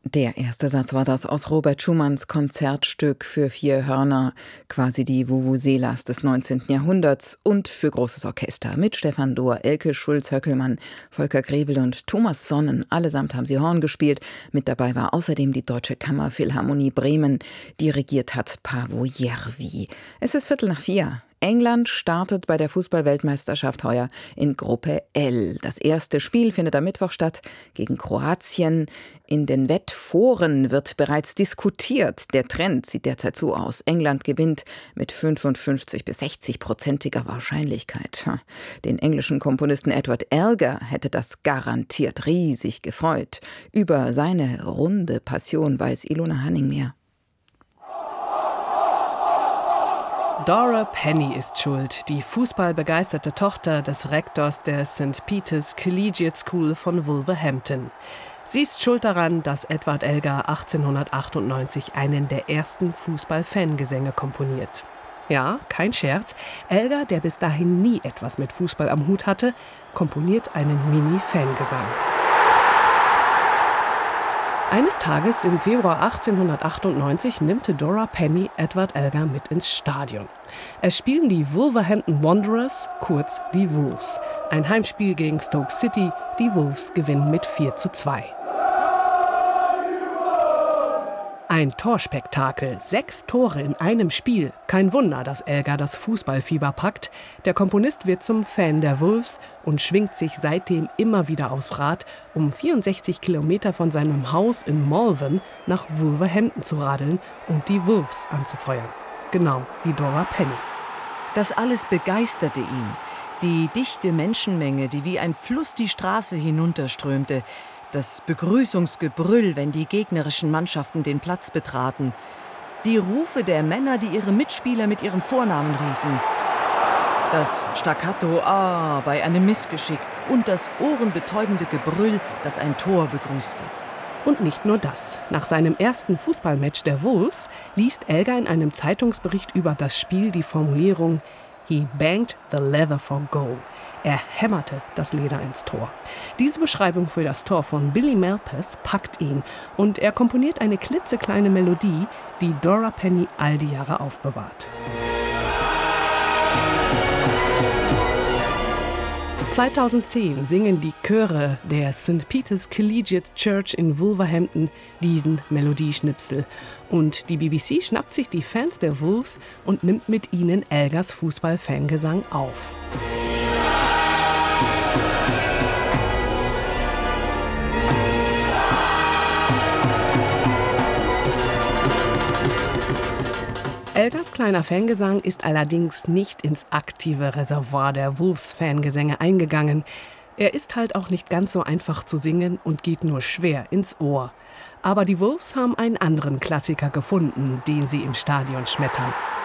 Der erste Satz war das aus Robert Schumanns Konzertstück für 4 Hörner, quasi die Vuvuzelas des 19. Jahrhunderts und für großes Orchester mit Stefan Dohr, Elke Schulz-Höckelmann, Volker Grevel und Thomas Sonnen. Allesamt haben sie Horn gespielt. Mit dabei war außerdem die Deutsche Kammerphilharmonie Bremen. Dirigiert hat Paavo Järvi. Es ist 3:45. England startet bei der Fußball-Weltmeisterschaft heuer in Gruppe L. Das erste Spiel findet am Mittwoch statt gegen Kroatien. In den Wettforen wird bereits diskutiert. Der Trend sieht derzeit so aus: England gewinnt mit 55 bis 60%iger Wahrscheinlichkeit. Den englischen Komponisten Edward Elgar hätte das garantiert riesig gefreut. Über seine runde Passion weiß Ilona Hanning mehr. Dora Penny ist schuld, die fußballbegeisterte Tochter des Rektors der St. Peter's Collegiate School von Wolverhampton. Sie ist schuld daran, dass Edward Elgar 1898 einen der ersten Fußball-Fangesänge komponiert. Ja, kein Scherz, Elgar, der bis dahin nie etwas mit Fußball am Hut hatte, komponiert einen Mini-Fangesang. Eines Tages im Februar 1898 nimmt Dora Penny Edward Elgar mit ins Stadion. Es spielen die Wolverhampton Wanderers, kurz die Wolves. Ein Heimspiel gegen Stoke City. Die Wolves gewinnen mit 4:2. Ein Torspektakel, 6 Tore in einem Spiel. Kein Wunder, dass Elgar das Fußballfieber packt. Der Komponist wird zum Fan der Wolves und schwingt sich seitdem immer wieder aufs Rad, um 64 Kilometer von seinem Haus in Malvern nach Wolverhampton zu radeln und die Wolves anzufeuern. Genau wie Dora Penny. Das alles begeisterte ihn. Die dichte Menschenmenge, die wie ein Fluss die Straße hinunterströmte. Das Begrüßungsgebrüll, wenn die gegnerischen Mannschaften den Platz betraten. Die Rufe der Männer, die ihre Mitspieler mit ihren Vornamen riefen. Das Staccato "Ah" bei einem Missgeschick und das ohrenbetäubende Gebrüll, das ein Tor begrüßte. Und nicht nur das. Nach seinem ersten Fußballmatch der Wolves liest Elgar in einem Zeitungsbericht über das Spiel die Formulierung "He banged the leather for goal." Er hämmerte das Leder ins Tor. Diese Beschreibung für das Tor von Billy Malpass packt ihn und er komponiert eine klitzekleine Melodie, die Dora Penny all die Jahre aufbewahrt. 2010 singen die Chöre der St. Peter's Collegiate Church in Wolverhampton diesen Melodieschnipsel. Und die BBC schnappt sich die Fans der Wolves und nimmt mit ihnen Elgars Fußball-Fangesang auf. Elgars kleiner Fangesang ist allerdings nicht ins aktive Reservoir der Wolves-Fangesänge eingegangen. Er ist halt auch nicht ganz so einfach zu singen und geht nur schwer ins Ohr. Aber die Wolves haben einen anderen Klassiker gefunden, den sie im Stadion schmettern.